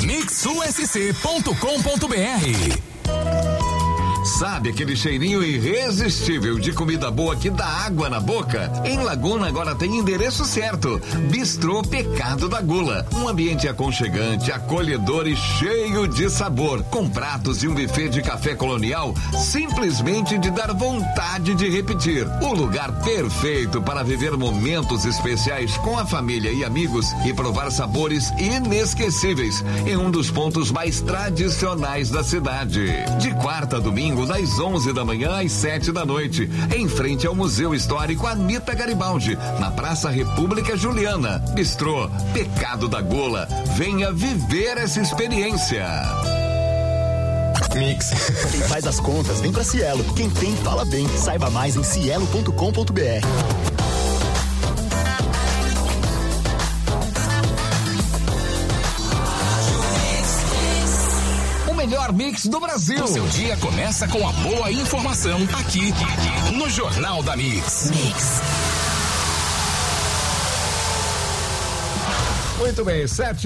mixusc.com.br. Sabe aquele cheirinho irresistível de comida boa que dá água na boca? Em Laguna agora tem endereço certo. Bistrô Pecado da Gula. Um ambiente aconchegante, acolhedor e cheio de sabor. Com pratos e um buffet de café colonial, simplesmente de dar vontade de repetir. O lugar perfeito para viver momentos especiais com a família e amigos e provar sabores inesquecíveis em um dos pontos mais tradicionais da cidade. De quarta a domingo, das 11 da manhã às 7 da noite, em frente ao Museu Histórico Anita Garibaldi, na Praça República Juliana. Bistrô Pecado da Gula. Venha viver essa experiência. Mix. Quem faz as contas vem pra Cielo. Quem tem fala bem. Saiba mais em cielo.com.br. Melhor mix do Brasil. O seu dia começa com a boa informação aqui no Jornal da Mix. Muito bem,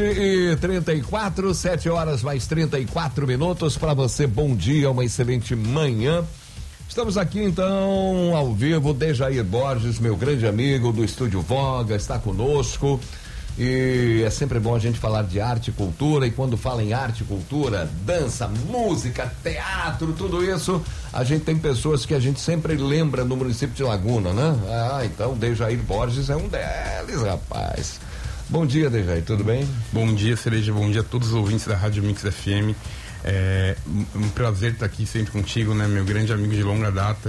7h34, 7 horas mais 34 minutos para você. Bom dia, uma excelente manhã. Estamos aqui então ao vivo. Dejair Borges, meu grande amigo do Estúdio Voga, está conosco. E é sempre bom a gente falar de arte e cultura, e quando fala em arte e cultura, dança, música, teatro, tudo isso, a gente tem pessoas que a gente sempre lembra no município de Laguna, né? Ah, então Dejair Borges é um deles, rapaz. Bom dia, Dejair, tudo bem? Bom dia, Cereja, bom dia a todos os ouvintes da Rádio Mix FM. É um prazer estar aqui sempre contigo, né? Meu grande amigo de longa data.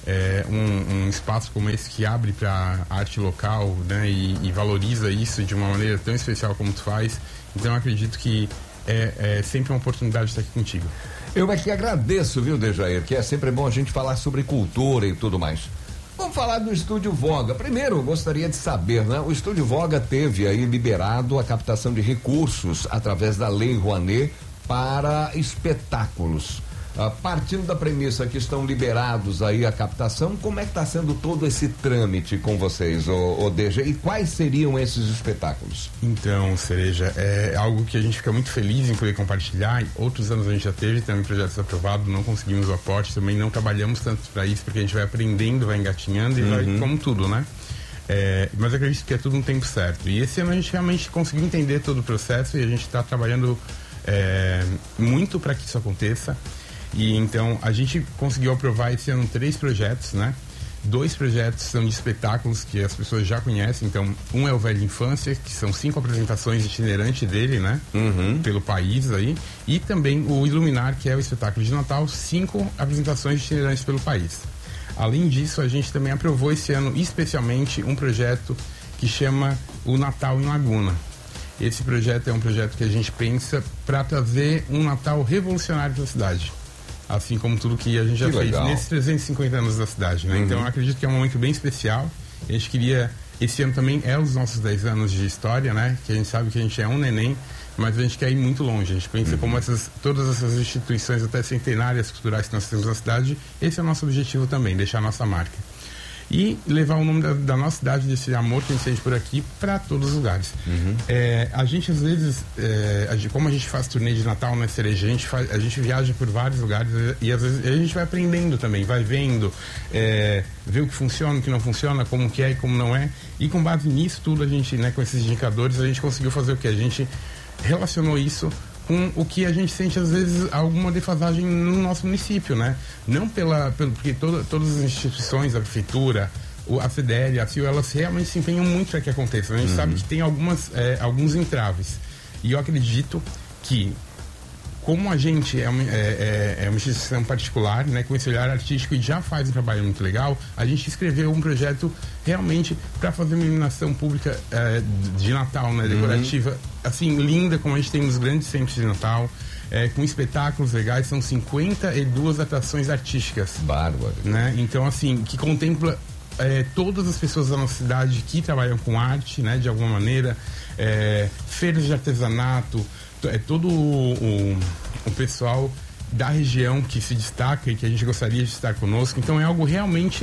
Um espaço como esse que abre para arte local, né, e valoriza isso de uma maneira tão especial como tu faz. Então eu acredito que é sempre uma oportunidade de estar aqui contigo. Eu é que agradeço, viu, Dejair, que é sempre bom a gente falar sobre cultura e tudo mais. Vamos falar do Estúdio Voga. Primeiro, eu gostaria de saber, né? O Estúdio Voga teve aí liberado a captação de recursos através da Lei Rouanet para espetáculos. Partindo da premissa que estão liberados aí a captação, como é que está sendo todo esse trâmite com vocês, o DG, e quais seriam esses espetáculos? Então, Cereja, é algo que a gente fica muito feliz em poder compartilhar. Outros anos a gente já teve também projetos aprovados, não conseguimos o aporte, também não trabalhamos tanto para isso, porque a gente vai aprendendo, vai engatinhando e vai como tudo, né? Mas eu acredito que é tudo no tempo certo. E esse ano a gente realmente conseguiu entender todo o processo e a gente está trabalhando muito para que isso aconteça. E então a gente conseguiu aprovar esse ano 3 projetos, né? 2 projetos são de espetáculos que as pessoas já conhecem. Então, um é o Velho Infância, que são 5 apresentações itinerantes dele, né? Pelo país aí. E também o Iluminar, que é o espetáculo de Natal, 5 apresentações itinerantes pelo país. Além disso, a gente também aprovou esse ano, especialmente, um projeto que chama o Natal em Laguna. Esse projeto é um projeto que a gente pensa para trazer um Natal revolucionário para a cidade. Assim como tudo que a gente já fez nesses 350 anos da cidade, né? Então eu acredito que é um momento bem especial. A gente queria, esse ano também é os nossos 10 anos de história, né? Que a gente sabe que a gente é um neném, mas a gente quer ir muito longe. A gente pensa como todas essas instituições até centenárias culturais que nós temos na cidade, esse é o nosso objetivo também, deixar a nossa marca. E levar o nome da nossa cidade, desse amor que a gente sente por aqui, para todos os lugares. A gente, às vezes, como a gente faz turnê de Natal na Cereja, a gente viaja por vários lugares e às vezes a gente vai aprendendo também, vai vendo, vê o que funciona, o que não funciona, como que é e como não é. E com base nisso tudo, a gente, né, com esses indicadores, a gente conseguiu fazer o quê? A gente relacionou isso com o que a gente sente, às vezes, alguma defasagem no nosso município, né? Não porque todas as instituições, a prefeitura, a CDL, a CIO, elas realmente se empenham muito para que aconteça. A gente sabe que tem alguns entraves. E eu acredito que, como a gente é uma instituição particular, né, com esse olhar artístico e já faz um trabalho muito legal, a gente escreveu um projeto realmente para fazer uma iluminação pública de Natal, né, decorativa, assim, linda, como a gente tem nos grandes centros de Natal, com espetáculos legais. São 52 atrações artísticas. Bárbaro. Né? Então, assim, que contempla todas as pessoas da nossa cidade que trabalham com arte, né, de alguma maneira, feiras de artesanato, todo o pessoal da região que se destaca e que a gente gostaria de estar conosco. Então é algo realmente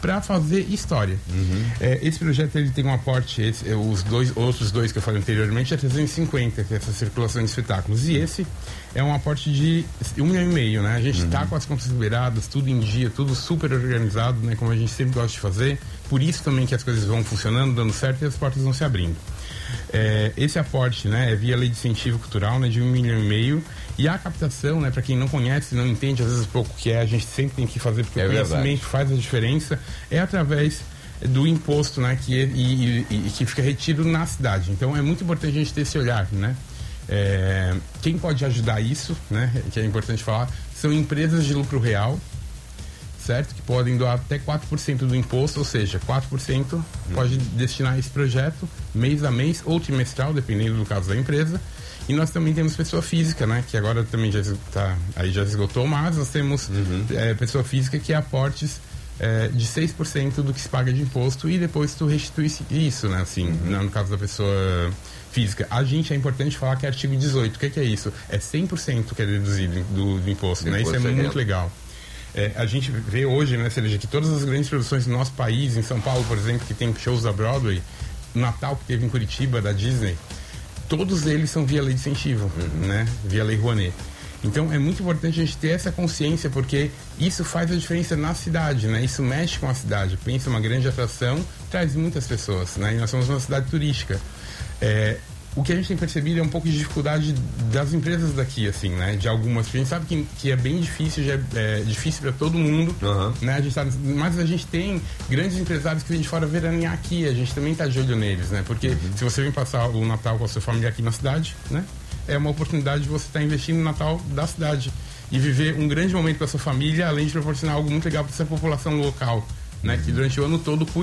para fazer história. Esse projeto ele tem um aporte, os outros dois que eu falei anteriormente é 350, que é essa circulação de espetáculos, e esse é um aporte de 1,5 milhão, né? A gente está com as contas liberadas, tudo em dia, tudo super organizado, né? Como a gente sempre gosta de fazer, por isso também que as coisas vão funcionando, dando certo e as portas vão se abrindo. Esse aporte, né, é via lei de incentivo cultural, né, de 1,5 milhão, e a captação, né, para quem não conhece, não entende às vezes pouco o que é, a gente sempre tem que fazer porque o conhecimento faz a diferença, é através do imposto, né, que fica retido na cidade. Então é muito importante a gente ter esse olhar, né? Quem pode ajudar isso, né, que é importante falar, são empresas de lucro real, certo? Que podem doar até 4% do imposto, ou seja, 4% pode destinar a esse projeto mês a mês ou trimestral, dependendo do caso da empresa. E nós também temos pessoa física, né? Que agora também já esgotou, mas nós temos pessoa física que é aportes de 6% do que se paga de imposto e depois tu restitui isso, né? Assim, no caso da pessoa física. A gente, é importante falar que é artigo 18. O que é isso? É 100% que é deduzido do imposto, né? Isso é muito legal. A gente vê hoje, né, Cereja, que todas as grandes produções do nosso país, em São Paulo, por exemplo, que tem shows da Broadway, Natal que teve em Curitiba, da Disney, todos eles são via lei de incentivo, né, via lei Rouanet. Então é muito importante a gente ter essa consciência, porque isso faz a diferença na cidade, né, isso mexe com a cidade. Pensa, uma grande atração, traz muitas pessoas, né, e nós somos uma cidade turística. O que a gente tem percebido é um pouco de dificuldade das empresas daqui, assim, né? De algumas. A gente sabe que é bem difícil, é difícil para todo mundo, né? Mas a gente tem grandes empresários que vêm de fora veranear aqui, a gente também está de olho neles, né? Porque se você vem passar o Natal com a sua família aqui na cidade, né? É uma oportunidade de você estar investindo no Natal da cidade e viver um grande momento com a sua família, além de proporcionar algo muito legal para essa população local, né? Que durante o ano todo